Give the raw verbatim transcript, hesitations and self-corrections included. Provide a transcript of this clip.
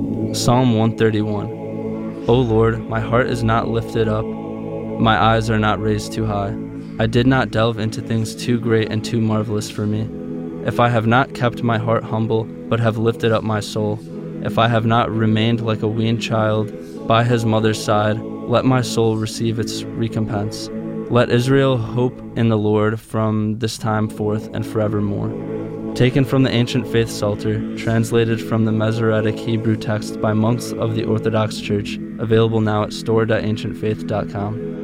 Psalm one thirty-one. O Lord, my heart is not lifted up, my eyes are not raised too high. I did not delve into things too great and too marvelous for me. If I have not kept my heart humble, but have lifted up my soul, if I have not remained like a weaned child by his mother's side, let my soul receive its recompense. Let Israel hope in the Lord from this time forth and forevermore. Taken from the Ancient Faith Psalter, translated from the Masoretic Hebrew text by monks of the Orthodox Church, available now at store dot ancient faith dot com.